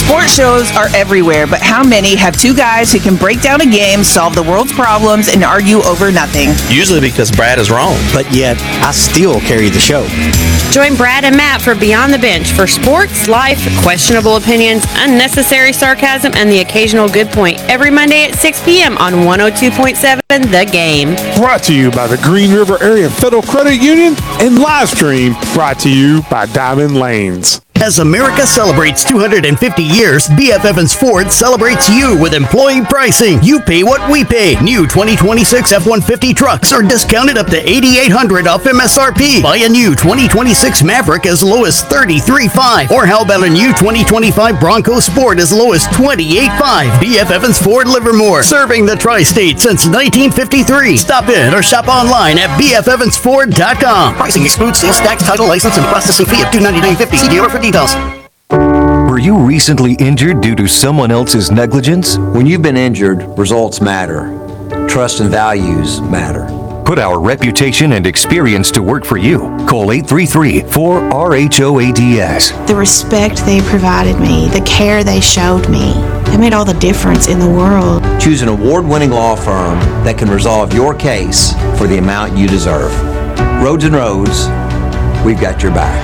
Sports shows are everywhere, but how many have two guys who can break down a game, solve the world's problems, and argue over nothing? Usually because Brad is wrong. But yet, I still carry the show. Join Brad and Matt for Beyond the Bench for sports, life, questionable opinions, unnecessary sarcasm, and the occasional good point every Monday at 6 p.m. on 102.7 The Game. Brought to you by the Green River Area Federal Credit Union and live stream brought to you by Diamond Lanes. As America celebrates 250 years, B.F. Evans Ford celebrates you with employee pricing. You pay what we pay. New 2026 F-150 trucks are discounted up to $8,800 off MSRP. Buy a new 2026 Maverick as low as $33,500. Or how about a new 2025 Bronco Sport as low as $28,500. B.F. Evans Ford Livermore, serving the tri-state since 1953. Stop in or shop online at bfevansford.com. Pricing excludes sales tax, title, license, and processing fee of $299.50. See dealer for details. Were you recently injured due to someone else's negligence? When you've been injured, results matter. Trust and values matter. Put our reputation and experience to work for you. Call 833-4RHOADS. The respect they provided me, the care they showed me, it made all the difference in the world. Choose an award-winning law firm that can resolve your case for the amount you deserve. Rhodes and Rhodes, we've got your back.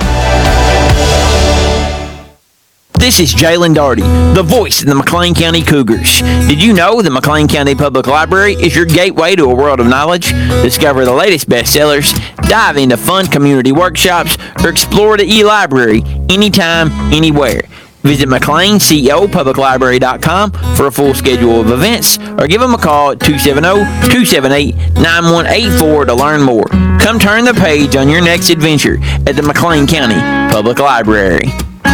This is Jalen Darty, the voice of the McLean County Cougars. Did you know the McLean County Public Library is your gateway to a world of knowledge? Discover the latest bestsellers, dive into fun community workshops, or explore the e-library anytime, anywhere. Visit McLeanCEOPublicLibrary.com for a full schedule of events, or give them a call at 270-278-9184 to learn more. Come turn the page on your next adventure at the McLean County Public Library.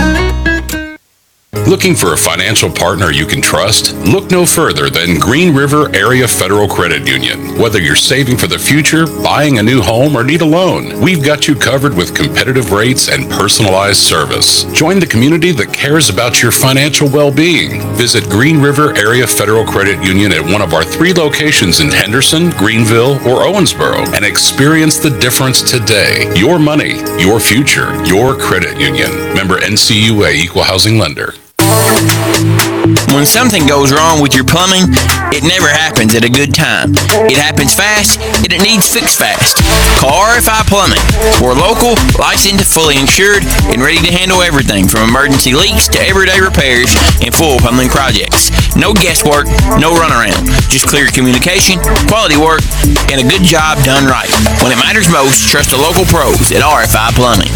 Looking for a financial partner you can trust? Look no further than Green River Area Federal Credit Union. Whether you're saving for the future, buying a new home, or need a loan, we've got you covered with competitive rates and personalized service. Join the community that cares about your financial well-being. Visit Green River Area Federal Credit Union at one of our 3 locations in Henderson, Greenville, or Owensboro and experience the difference today. Your money, your future, your credit union. Member NCUA Equal Housing Lender. When something goes wrong with your plumbing, it never happens at a good time. It happens fast, and it needs fixed fast. Call RFI Plumbing. We're local, licensed, fully insured, and ready to handle everything from emergency leaks to everyday repairs and full plumbing projects. No guesswork, no runaround. Just clear communication, quality work, and a good job done right. When it matters most, trust the local pros at RFI Plumbing.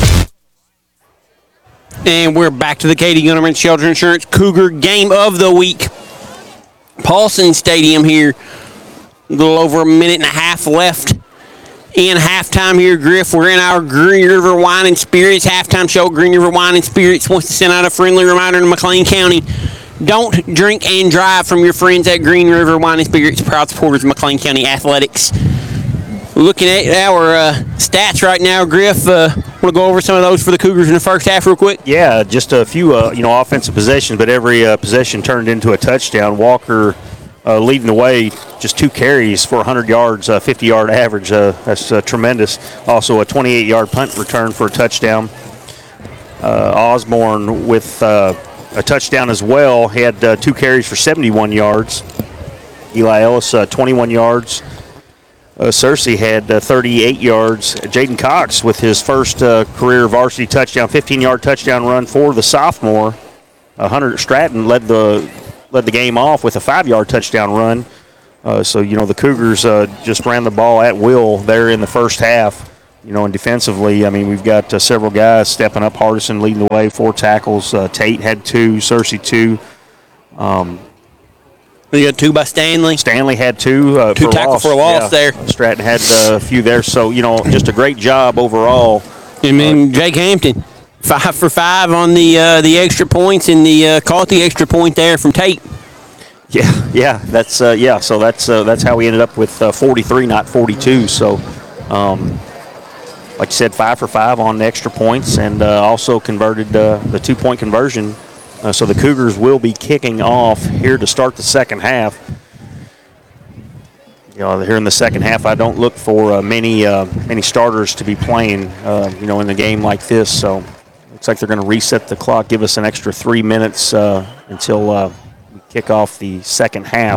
And we're back to the Katie Gunnerman Shelter Insurance Cougar Game of the Week. Paulson Stadium here. A little over a minute and a half left in halftime here, Griff. We're in our Green River Wine and Spirits halftime show. Green River Wine and Spirits wants to send out a friendly reminder to McLean County. Don't drink and drive from your friends at Green River Wine and Spirits, proud supporters of McLean County Athletics. Looking at our stats right now, Griff, want to go over some of those for the Cougars in the first half real quick? Yeah, just a few offensive possessions, but every possession turned into a touchdown. Walker leading the way, just 2 carries for 100 yards, 50-yard average. That's tremendous. Also a 28-yard punt return for a touchdown. Osborne with a touchdown as well. He had 2 carries for 71 yards. Eli Ellis, 21 yards. Searcy had 38 yards. Jaden Cox with his first career varsity touchdown, 15-yard touchdown run for the sophomore. Hunter Stratton led the game off with a 5-yard touchdown run. So the Cougars just ran the ball at will there in the first half. And defensively, I mean, we've got several guys stepping up. Hardison leading the way, 4 tackles. Tate had 2, Searcy 2. You got 2 by Stanley. Stanley had 2. 2 tackles for a loss there. Stratton had a few there. So, just a great job overall. And then Jake Hampton, 5 for 5 on the extra points, and caught the extra point there from Tate. Yeah. That's So that's how we ended up with 43, not 42. So, like you said, 5 for 5 on the extra points, and also converted the 2-point conversion. So the Cougars will be kicking off here to start the second half. Here in the second half, I don't look for many starters to be playing, in a game like this. So Looks like they're going to reset the clock, give us an extra 3 minutes until we kick off the second half.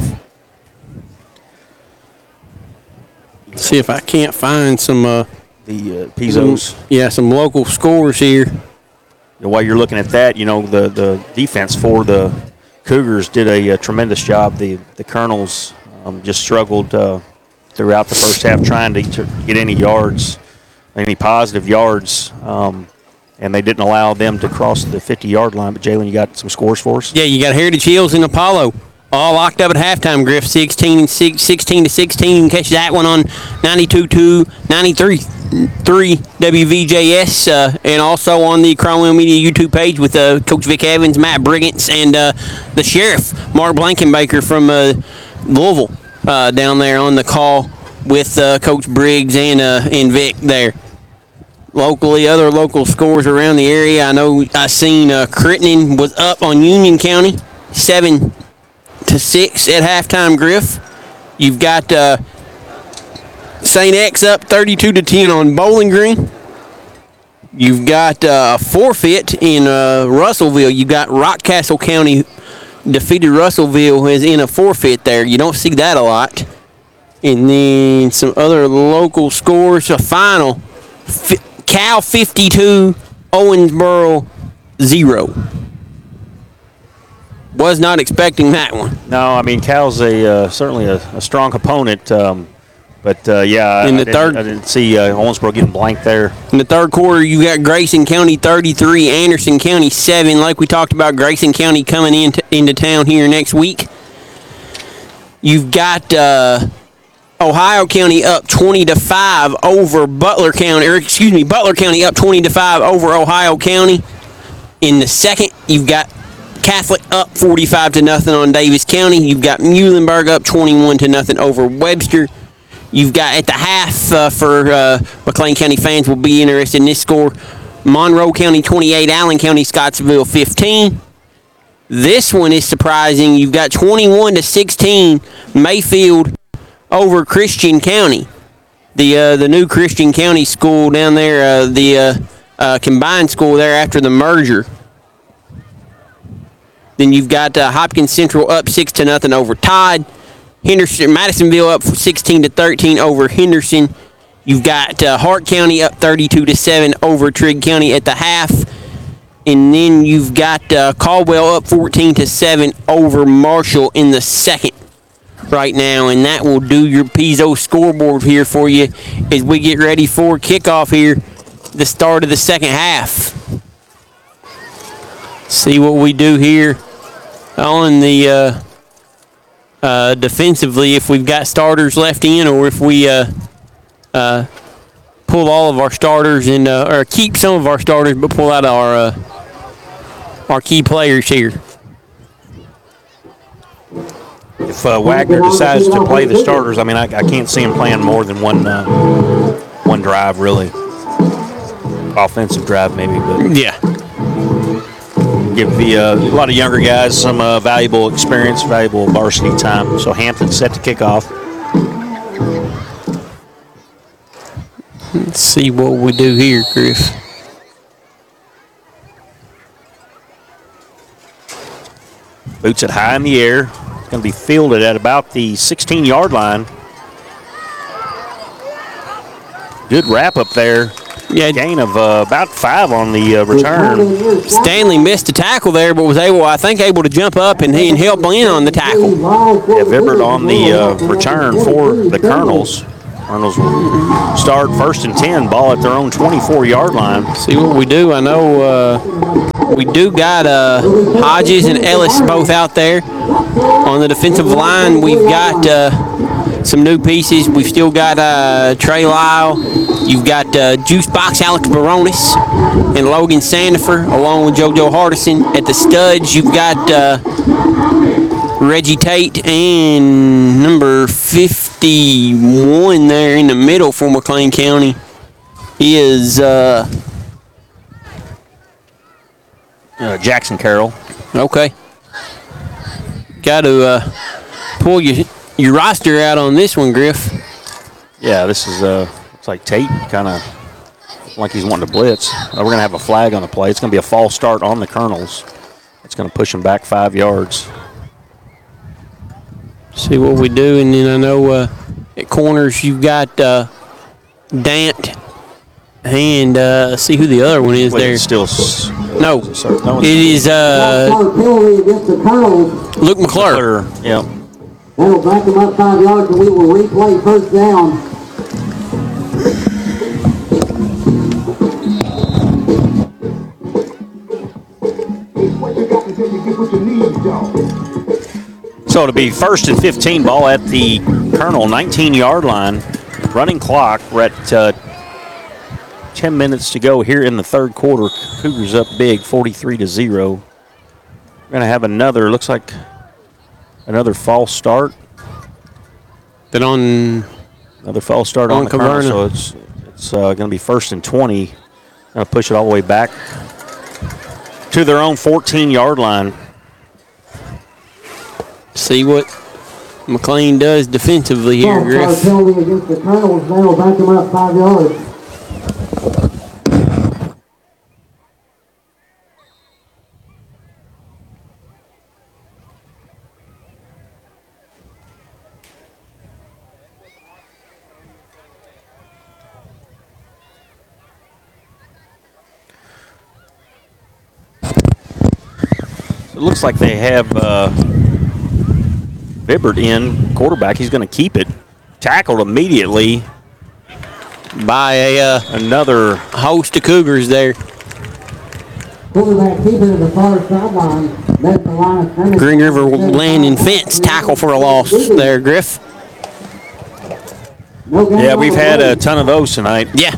See if I can't find some the Pizos. Some local scores here. While you're looking at that, the defense for the Cougars did a tremendous job. The Colonels just struggled throughout the first half trying to get any yards, any positive yards, and they didn't allow them to cross the 50-yard line. But, Jalen, you got some scores for us? Yeah, you got Heritage Hills and Apollo all locked up at halftime, Griff, 16-16. Catch that one on 92.2, 93.3 WVJS, and also on the Cromwell Media YouTube page with Coach Vic Evans, Matt Brigance, and the Sheriff, Mark Blankenbaker from Louisville, down there on the call with Coach Briggs and Vic there. Locally, other local scores around the area. I know I seen Crittenden was up on Union County, 7-6 at halftime, Griff. You've got St. X up 32-10 on Bowling Green. You've got a forfeit in Russellville. You've got Rockcastle County defeated Russellville as in a forfeit there. You don't see that a lot. And then some other local scores. A final. Cal 52, Owensboro 0. Was not expecting that one. No, I mean, Cal's certainly a strong opponent. But I didn't see Owensboro getting blanked there. In the third quarter, you got Grayson County 33, Anderson County 7. Like we talked about, Grayson County coming into town here next week. You've got Ohio County up 20-5 over Butler County, Butler County up 20-5 over Ohio County. In the second, you've got Catholic up 45-0 on Davis County. You've got Muhlenberg up 21-0 over Webster. You've got at the half for McLean County fans will be interested in this score. Monroe County 28, Allen County, Scottsville 15. This one is surprising. You've got 21-16 Mayfield over Christian County. The new Christian County school down there, the combined school there after the merger. Then you've got Hopkins Central up 6-0 over Todd. Madisonville up 16-13 over Henderson. You've got Hart County up 32-7 over Trigg County at the half. And then you've got Caldwell up 14-7 over Marshall in the second right now. And that will do your Pizzo scoreboard here for you as we get ready for kickoff here, the start of the second half. See what we do here on the defensively, if we've got starters left in, or if we pull all of our starters and or keep some of our starters, but pull out our key players here. If Wagner decides to play the starters, I mean, I can't see him playing more than one drive, really. Offensive drive, maybe, but yeah. Give a lot of younger guys some valuable experience, valuable varsity time. So Hampton set to kick off. Let's see what we do here, Griff. Boots it high in the air. It's going to be fielded at about the 16-yard line. Good wrap up there. Yeah, gain of about 5 on the return. Stanley missed the tackle there, but was able to jump up and help in on the tackle. Yeah, Vibbert on the return for the Colonels. Colonels will start 1st and 10, ball at their own 24-yard line. See what we do. I know we do got Hodges and Ellis both out there. On the defensive line, we've got some new pieces. We've still got Trey Lyle. You've got Juice Box Alex Baronis and Logan Sandifer, along with JoJo Hardison. At the studs, you've got Reggie Tate and number 51 there in the middle for McLean County is Jackson Carroll. Okay. Got to pull your roster out on this one, Griff. Yeah, this is looks like Tate kind of like he's wanting to blitz. We're going to have a flag on the play. It's going to be a false start on the Colonels. It's going to push them back 5 yards. See what we do, and then I know at corners you've got Dant and see who the other one is there. It's still no, it is Luke McClure. Yeah. That'll back them up 5 yards, and we will replay first down. So it'll be 1st and 15, ball at the Colonel 19-yard line. Running clock. We're at 10 minutes to go here in the third quarter. Cougars up big, 43-0. We're going to have another, looks like another false start. But on another false start on the Colonel, so it's going to be 1st and 20. Going to push it all the way back to their own 14-yard line. See what McLean does defensively here, Griff. Penalty against the Colonels. That'll back them up 5 yards. It looks like they have Bibbert in quarterback. He's going to keep it. Tackled immediately by another host of Cougars there. Quarterback keeper to the far sideline. That's the line of scrimmage. Green River landing fence tackle for a loss there, Griff. Yeah, we've had a ton of those tonight. Yeah.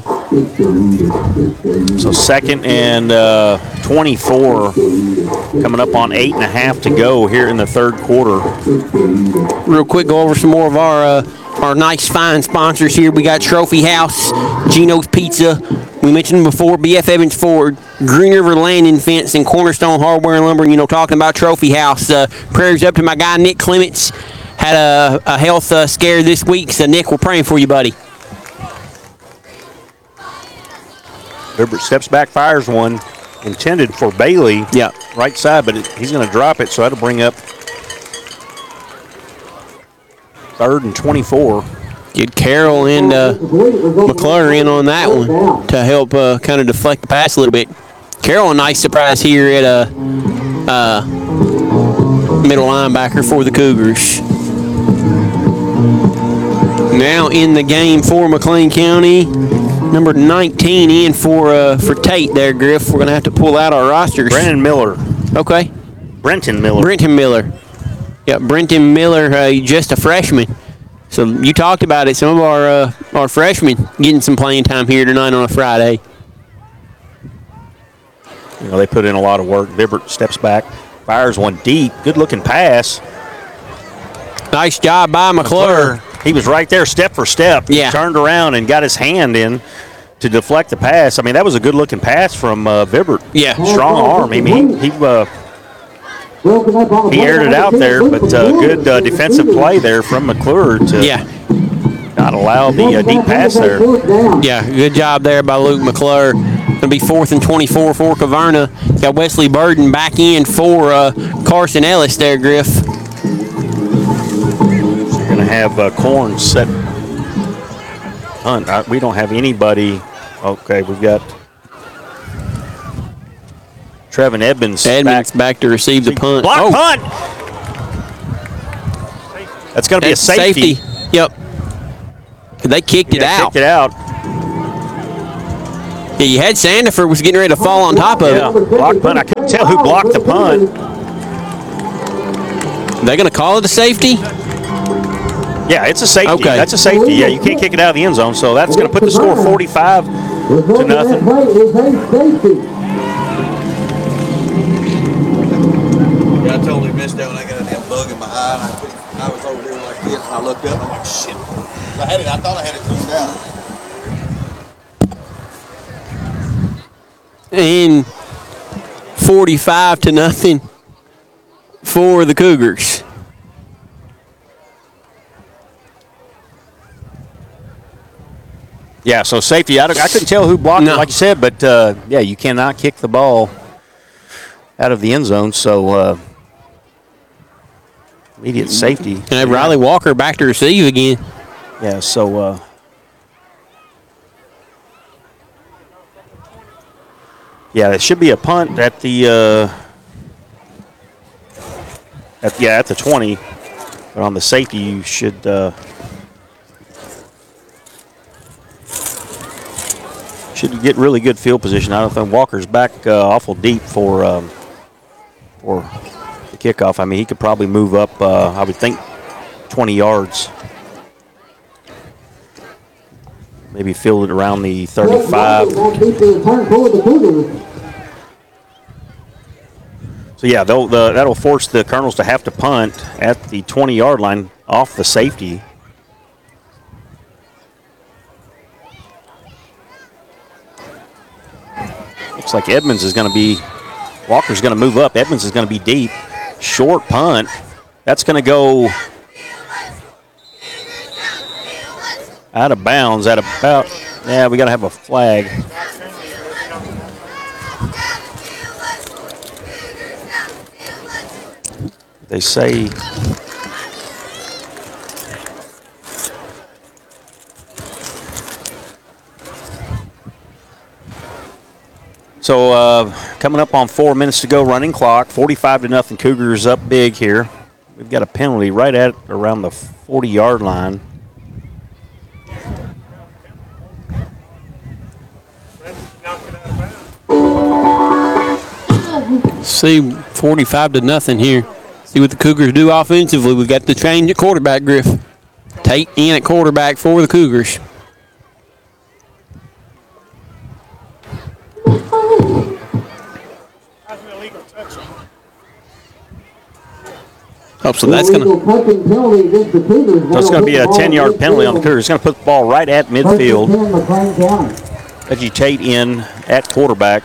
So 2nd and 24, coming up on 8.5 to go here in the third quarter. Real quick, go over some more of our nice, fine sponsors here. We got Trophy House, Gino's Pizza. We mentioned before, BF Evans Ford, Green River Landing Fence, and Cornerstone Hardware and Lumber. You know, talking about Trophy House. Prayers up to my guy, Nick Clements. Had a health scare this week, so Nick, we're praying for you, buddy. Bibbert steps back, fires one, intended for Bailey. Yeah. Right side, but he's going to drop it, so that'll bring up 3rd and 24. Get Carroll and McClure in on that one to help kind of deflect the pass a little bit. Carroll, a nice surprise here at middle linebacker for the Cougars. Now in the game for McLean County, number 19 in for Tate there, Griff. We're going to have to pull out our rosters. Brennan Miller. Okay. Brenton Miller. Brenton Miller. Yeah, Brenton Miller, just a freshman. So you talked about it. Some of our freshmen getting some playing time here tonight on a Friday. You know, they put in a lot of work. Bibbert steps back, fires one deep. Good-looking pass. Nice job by McClure. He was right there step for step. Yeah. He turned around and got his hand in to deflect the pass. I mean, that was a good-looking pass from Bibbert. Yeah. Strong arm. I mean, he aired it out there, but good defensive play there from McClure to not allow the deep pass there. Yeah, good job there by Luke McClure. Going to be 4th and 24 for Caverna. Got Wesley Burden back in for Carson Ellis there, Griff. Going to have Corn set hunt. We don't have anybody. Okay, we've got Trevin Edmonds back to receive the punt. Block punt. That's going to be a safety. Yep. They kicked it out. Kicked it out. Yeah, you had Sandiford was getting ready to fall on top of it. Block punt. I couldn't tell who blocked the punt. They going to call it a safety? Yeah, it's a safety. Okay. That's a safety. Yeah, you can't kick it out of the end zone. So that's going to put the score 45 to nothing. Yeah, I totally missed that when I got a damn bug in my eye. I was over there like this, and I looked up, and I'm like, shit. I thought I had it cleaned out. And 45 to nothing for the Cougars. Yeah, so safety. I couldn't tell who blocked it, like you said, but yeah, you cannot kick the ball out of the end zone. So immediate safety. And have Riley Walker back to receive again. Yeah, so yeah, it should be a punt at the at the 20, but on the safety you should get really good field position. I don't think Walker's back awful deep for the kickoff. I mean, he could probably move up, I would think, 20 yards. Maybe field it around the 35. So, yeah, that'll force the Colonels to have to punt at the 20-yard line off the safety. Looks like Edmonds is going to be, Walker's going to move up. Edmonds is going to be deep. Short punt. That's going to go out of bounds at about, yeah, we got to have a flag. They say so coming up on 4 minutes to go, running clock, 45-0 Cougars up big here. We've got a penalty right at around the 40-yard line. See 45-0 here. See what the Cougars do offensively. We've got the change at quarterback, Griff. Tate in at quarterback for the Cougars. Oh, so that's going to be a 10-yard penalty on the Cougars. It's going to put the ball right at midfield. Reggie Tate in at quarterback.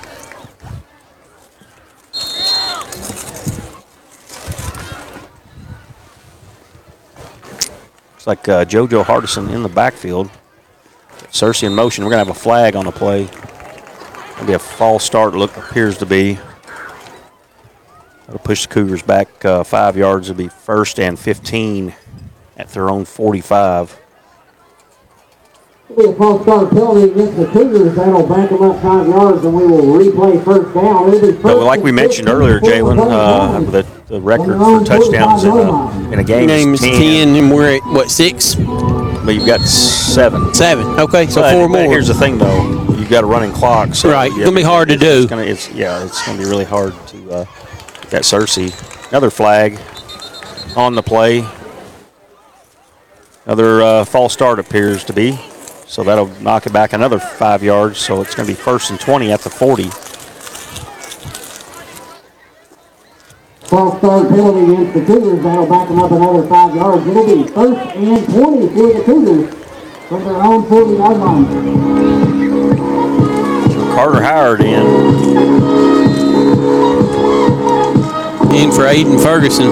Looks like JoJo Hardison in the backfield. Searcy in motion. We're going to have a flag on the play. It'll be a false start, appears to be. That'll push the Cougars back 5 yards. It'll be 1st and 15 at their own 45. It'll be a false start penalty against the Cougars. That'll back them up 5 yards, and we will replay first down. So like we mentioned earlier, Jalen, the record for touchdowns in a game is 10, and we're at, what, 6? But you've got 7. 7, okay, so 4 more. Here's the thing, though. You've got a running clock. So right, it's going to be hard to do. It's going to be really hard to get that Searcy. Another flag on the play. Another false start appears to be. So that'll knock it back another 5 yards. So it's going to be 1st and 20 at the 40. False start penalty against the Cougars. That'll back them up another 5 yards. It'll be 1st and 20 for the Cougars from their own 40-yard line. Carter Howard in for Aiden Ferguson.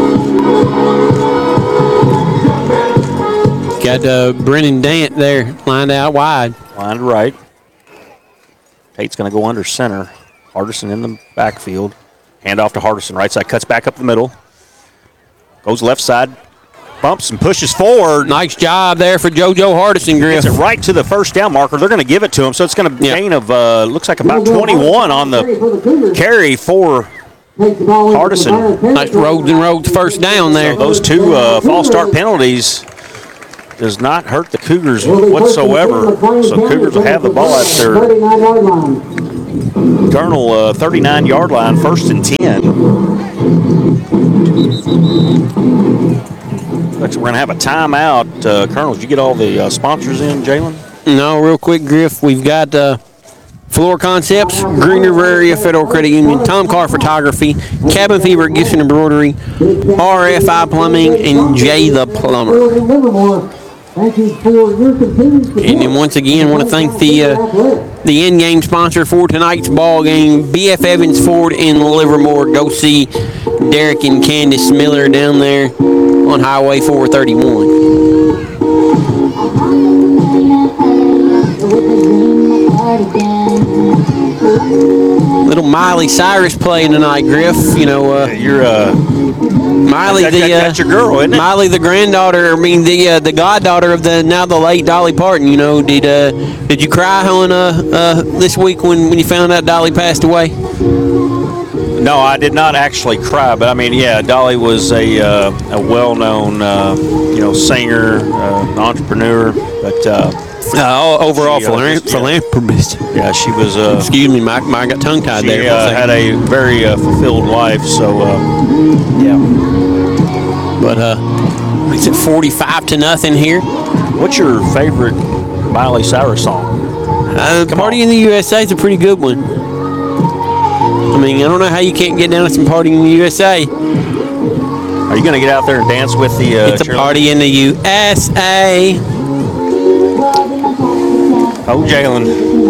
Got Brennan Dant there, lined out wide. Lined right. Tate's going to go under center. Hardison in the backfield. Hand off to Hardison. Right side, cuts back up the middle. Goes left side. Bumps and pushes forward. Nice job there for JoJo Hardison, Griff. Gets it right to the first down marker. They're going to give it to him, so it's going to gain of, looks like about 21 on the carry for Hardison. Nice roads and roads first down there. So those 2 false start penalties does not hurt the Cougars whatsoever. So Cougars will have the ball at their Colonel 39-yard line, 1st and 10. Looks like we're going to have a timeout. Colonel, did you get all the sponsors in, Jalen? No, real quick, Griff. We've got Floor Concepts, Green River Area Federal Credit Union, Tom Carr Photography, Cabin Fever Gifts and Embroidery, RFI Plumbing, and Jay the Plumber. Thank you for your continued support. And then once again, want to thank the in-game sponsor for tonight's ball game, BF Evans Ford in Livermore. Go see Derek and Candace Miller down there on Highway 431. Little Miley Cyrus playing tonight, Griff. You know, you're Miley, that's your girl, isn't it? Miley, the granddaughter. I mean, the goddaughter of the late Dolly Parton. You know, did you cry on this week when you found out Dolly passed away? No, I did not actually cry, but I mean, yeah, Dolly was a well-known singer, entrepreneur, but overall philanthropist. Yeah, she was. Excuse me, Mike. I got tongue-tied there. She had a very fulfilled life. So, yeah. But it's at 45-0 here. What's your favorite Miley Cyrus song? Party in the USA is a pretty good one. I mean, I don't know how you can't get down with some Party in the USA. Are you going to get out there and dance with the It's a Party in the USA. Oh, Jalen.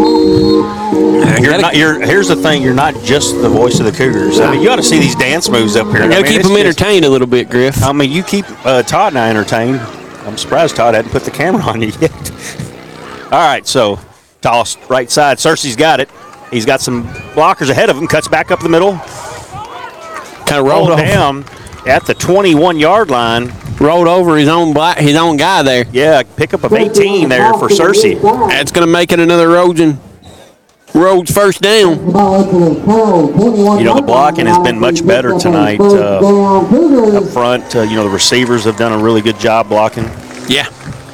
Here's the thing. You're not just the voice of the Cougars. I mean, you ought to see these dance moves up here. Keep them entertained a little bit, Griff. I mean, you keep Todd and I entertained. I'm surprised Todd hadn't put the camera on you yet. All right, so toss right side. Cersei's got it. He's got some blockers ahead of him. Cuts back up the middle. Kind of rolled down at the 21-yard line. Rolled over his own guy there. Yeah, pickup of 18 there for Cersei. That's going to make it another Rhodes first down. The blocking has been much better tonight up front. The receivers have done a really good job blocking. Yeah.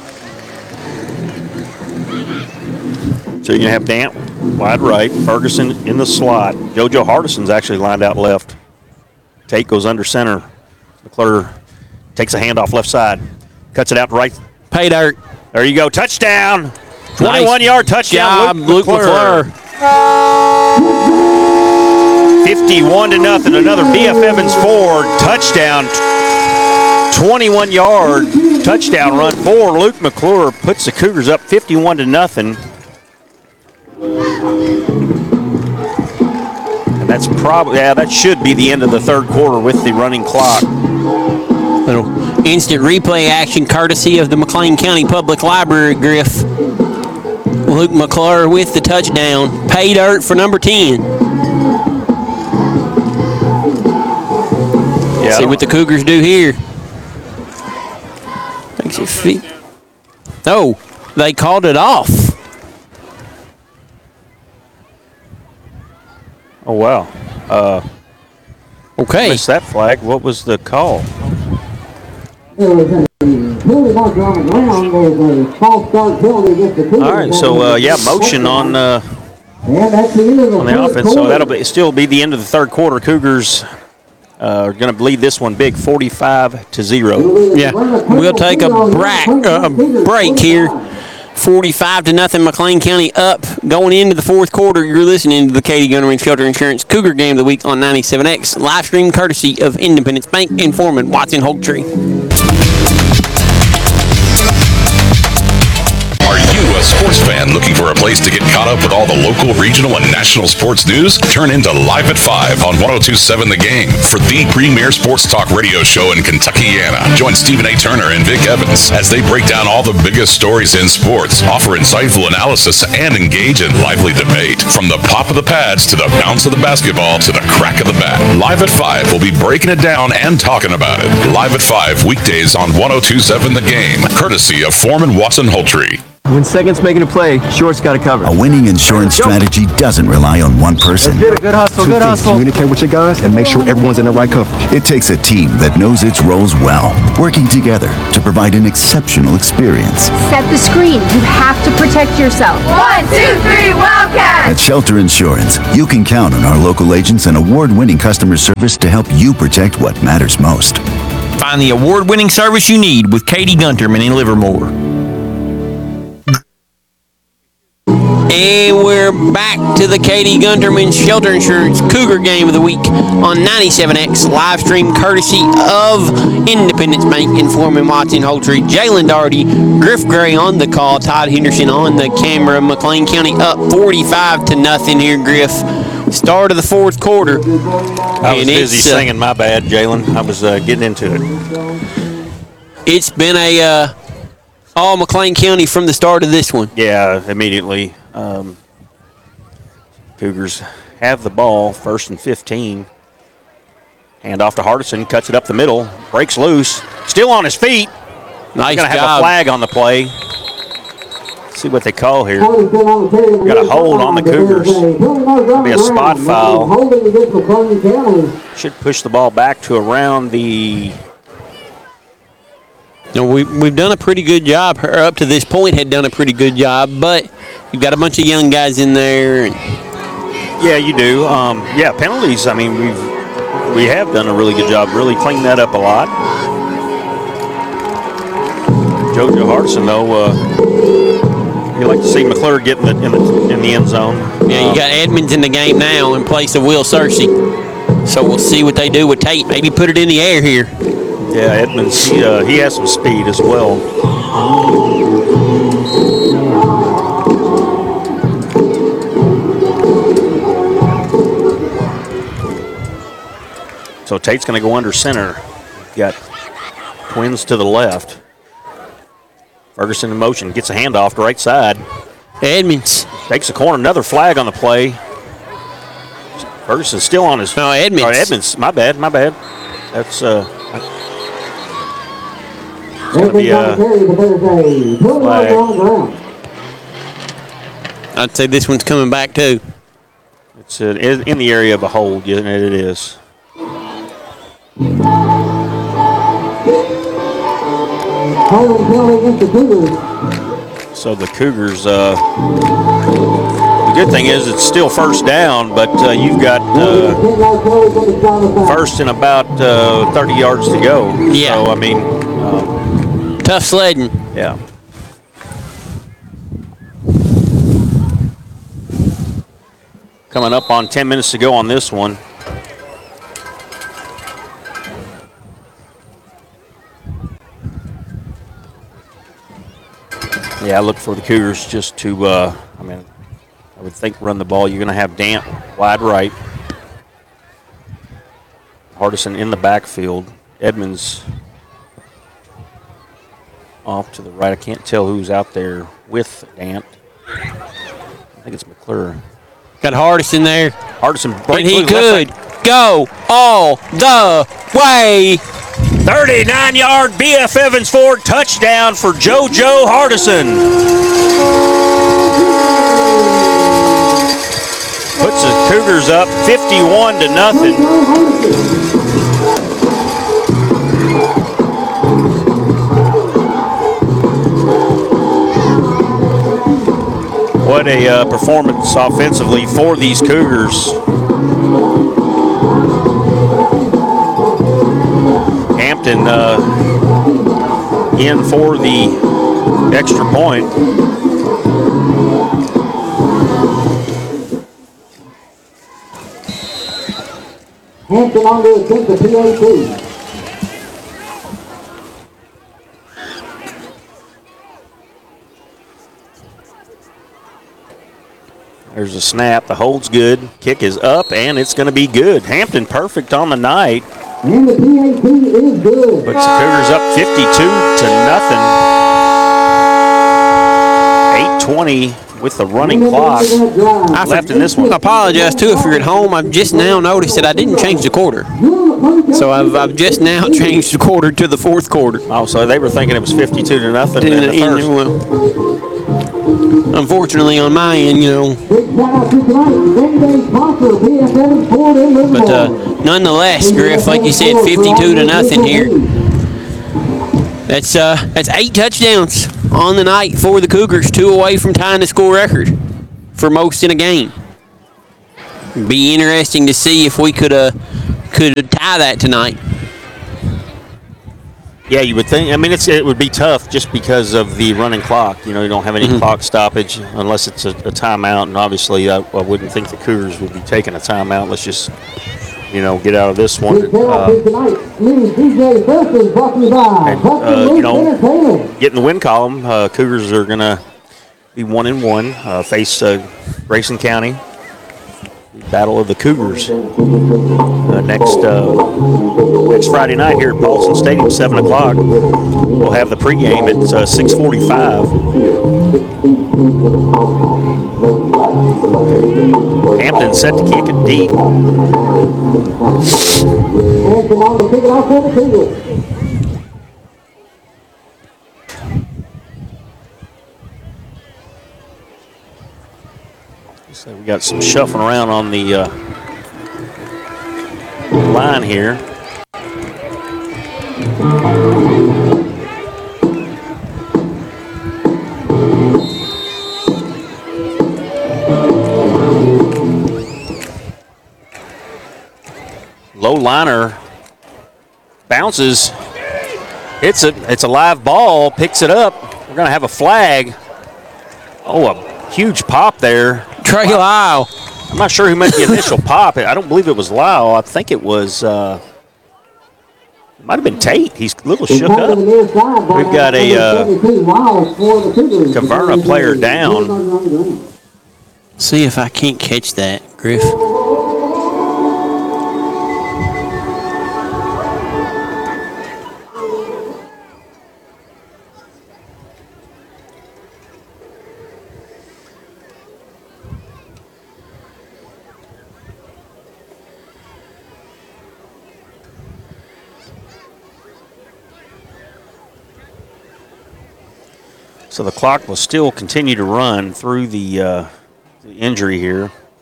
So you're going to have Dant wide right, Ferguson in the slot. JoJo Hardison's actually lined out left. Tate goes under center. McClure takes a handoff left side. Cuts it out to right. Pay dirt. There you go. Touchdown. 21-yard touchdown. Luke McClure. 51-0. Another BF Evans Ford touchdown. 21-yard touchdown run for Luke McClure. Puts the Cougars up 51-0. And that's that should be the end of the third quarter with the running clock. Little instant replay action courtesy of the McLean County Public Library, Griff. Luke McClure with the touchdown. Pay dirt for number 10. Yeah. See what the Cougars do here. Makes it feet. Oh, they called it off. Oh, wow. Okay. Missed that flag. What was the call? There was a penalty marker on the ground. There's a false start penalty against the Cougars. All right, so, motion on the offense. So that'll still be the end of the third quarter. Cougars are going to lead this one big, 45-0. Yeah, we'll take a break here. 45-0, McLean County up. Going into the fourth quarter, you're listening to the Katie Gunterman Shelter Insurance Cougar Game of the Week on 97X. Live stream courtesy of Independence Bank and Foreman Watson Holdtree. Are you a sports fan looking for a place to get caught up with all the local, regional, and national sports news? Turn into Live at 5 on 102.7 The Game for the premier sports talk radio show in Kentuckiana. Join Stephen A. Turner and Vic Evans as they break down all the biggest stories in sports, offer insightful analysis, and engage in lively debate. From the pop of the pads to the bounce of the basketball to the crack of the bat, Live at 5 will be breaking it down and talking about it. Live at 5 weekdays on 102.7 The Game, courtesy of Foreman Watson Holdtree. When second's making a play, short's got to cover. A winning insurance strategy doesn't rely on one person. Good hustle, good hustle. Communicate with your guys and make sure everyone's in the right coverage. It takes a team that knows its roles well, working together to provide an exceptional experience. Set the screen. You have to protect yourself. 1, 2, 3, Wildcats! At Shelter Insurance, you can count on our local agents and award-winning customer service to help you protect what matters most. Find the award-winning service you need with Katie Gunterman in Livermore. And we're back to the Katie Gunterman Shelter Insurance Cougar Game of the Week on 97X, live stream courtesy of Independence Bank and Foreman Watson Holdtree. Jalen Doherty, Griff Gray on the call, Todd Henderson on the camera. McLean County up 45-0 here, Griff. Start of the fourth quarter. I was busy singing, my bad, Jalen. I was getting into it. It's been all McLean County from the start of this one. Yeah, immediately. Cougars have the ball, 1st and 15. Hand off to Hardison, cuts it up the middle, breaks loose, still on his feet. Nice Going to have job. a flag on the play. Let's see what they call here. Got a hold on the Cougars. It'll be a spot foul. Should push the ball back to around the... We've done a pretty good job, or up to this point had done a pretty good job, but you've got a bunch of young guys in there. Yeah, you do. Penalties, I mean, we have done a really good job, really cleaned that up a lot. JoJo Hardison, though, you like to see McClure get in the end zone. Yeah, you got Edmonds in the game now in place of Will Searcy. So we'll see what they do with Tate. Maybe put it in the air here. Yeah, Edmonds, he has some speed as well. So Tate's going to go under center. Got Twins to the left. Ferguson in motion, gets a handoff to right side. Edmonds takes a corner, another flag on the play. Ferguson's still on his... No, Edmonds. Oh, Edmonds, my bad. That's... It's going to be a flag. I'd say this one's coming back too. It's in the area of a hold, yeah, it is. So the Cougars, the good thing is it's still first down, but you've got first and about 30 yards to go. Yeah. So, I mean... tough sledding. Yeah. Coming up on 10 minutes to go on this one. Yeah, I look for the Cougars just to, I would think run the ball. You're going to have Dant wide right. Hardison in the backfield. Edmonds off to the right. I can't tell who's out there with Dant. I think it's McClure. Got Hardison there. Hardison and he could go all the way. 39-yard BF Evans Ford touchdown for JoJo Hardison. Puts the Cougars up 51-0. What a performance offensively for these Cougars. Hampton in for the extra point. Hampton on to attempt the PAT. There's a snap. The hold's good. Kick is up, and it's going to be good. Hampton perfect on the night. And the PAT is good. Puts the Cougars up 52-0. 8:20 with the running clock left in this one. I apologize too if you're at home. I've just now noticed that I didn't change the quarter. So I've just now changed the quarter to the fourth quarter. Oh, so they were thinking it was 52-0 in the first. Unfortunately, on my end, but nonetheless, Griff, like you said, 52-0 here. That's 8 touchdowns on the night for the Cougars, 2 away from tying the school record for most in a game. Be interesting to see if we could tie that tonight. Yeah, you would think. I mean, it would be tough just because of the running clock. You don't have any clock stoppage unless it's a timeout. And obviously, I wouldn't think the Cougars would be taking a timeout. Let's just, get out of this one. Get in the win column. Cougars are going to be 1-1. Face Grayson County. Battle of the Cougars next Friday night here at Paulson Stadium, 7 o'clock. We'll have the pregame at 6:45. Hampton set to kick it deep. So we got some shuffling around on the line here. Low liner bounces, hits it. It's a live ball, picks it up. We're going to have a flag. Oh, a huge pop there. Trey Lyle. I'm not sure who made the initial pop. I don't believe it was Lyle. I think it was, it might have been Tate. He's a little shook up. We've got a Caverna player down. See if I can't catch that, Griff. So the clock will still continue to run through the injury here.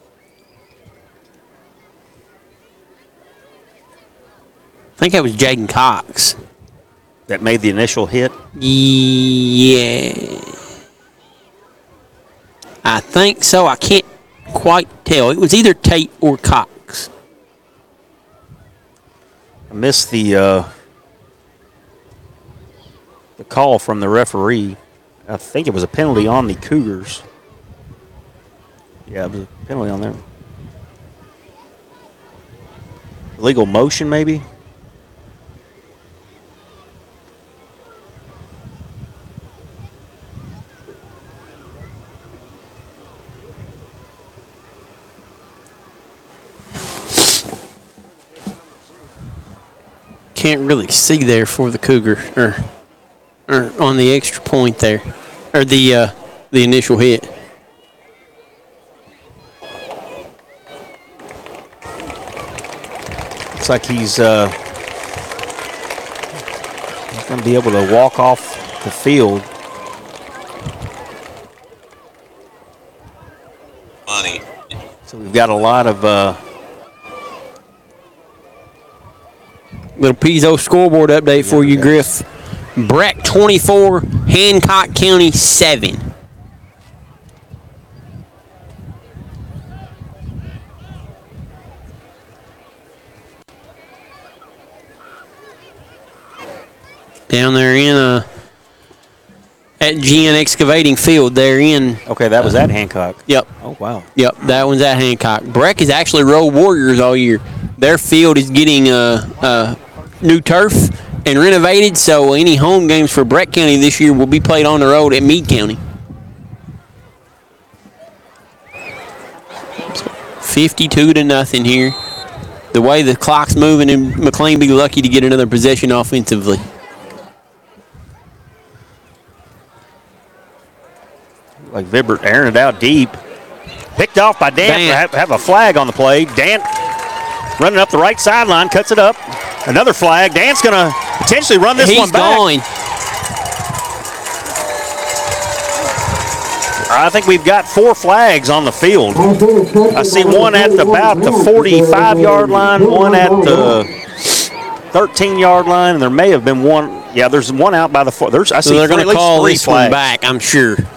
I think that was Jaden Cox that made the initial hit. Yeah, I think so. I can't quite tell. It was either Tate or Cox. I missed the call from the referee. I think it was a penalty on the Cougars. Yeah, it was a penalty on them. Illegal motion, maybe? Can't really see there for the Cougar, or on the extra point there, or the initial hit. Looks like he's going to be able to walk off the field. Money. So we've got a lot of little Pizzo scoreboard update for you, Griff. Breck 24, Hancock County 7. Down there in at GN Excavating Field, they're in. Okay, that was at Hancock. Yep. Oh, wow. Yep, that one's at Hancock. Breck is actually Road Warriors all year. Their field is getting new turf and renovated, so any home games for Breck County this year will be played on the road at Meade County. 52-0 here. The way the clock's moving, and McLean be lucky to get another possession offensively. Like Vibert airing it out deep. Picked off by Dant. Have a flag on the play. Dant running up the right sideline, cuts it up. Another flag. Dant's going to potentially run this one back. He's going. I think we've got 4 flags on the field. I see one at about the 45-yard line, one at the 13-yard line, and there may have been one. Yeah, there's one out by the 4. I see they're going to call this flags. one back, I'm sure.